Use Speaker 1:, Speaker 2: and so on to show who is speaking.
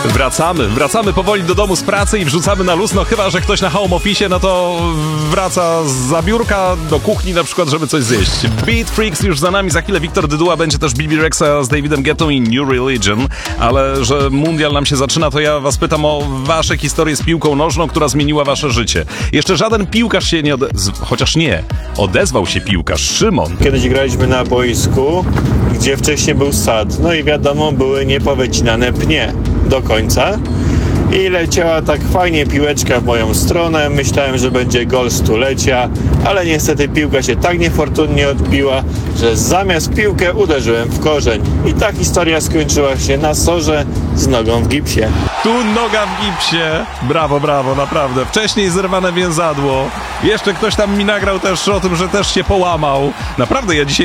Speaker 1: Wracamy powoli do domu z pracy i wrzucamy na luz, no chyba, że ktoś na home office, no to wraca za biurka do kuchni na przykład, żeby coś zjeść. Beat Freaks już za nami, za chwilę Wiktor Dyduła, będzie też Bibi Rexa z Davidem Guettą i New Religion, ale że mundial nam się zaczyna, to ja was pytam o wasze historie z piłką nożną, która zmieniła wasze życie. Jeszcze żaden piłkarz się nie odezwał się piłkarz Szymon.
Speaker 2: Kiedyś graliśmy na boisku, gdzie wcześniej był sad, no i wiadomo, były niepowycinane pnie do końca i leciała tak fajnie piłeczka w moją stronę. Myślałem, że będzie gol stulecia, ale niestety piłka się tak niefortunnie odbiła, że zamiast piłkę uderzyłem w korzeń. I ta historia skończyła się na sorze z nogą w gipsie.
Speaker 1: Tu noga w gipsie. Brawo, naprawdę. Wcześniej zerwane więzadło. Jeszcze ktoś tam mi nagrał też o tym, że też się połamał. Naprawdę, ja dzisiaj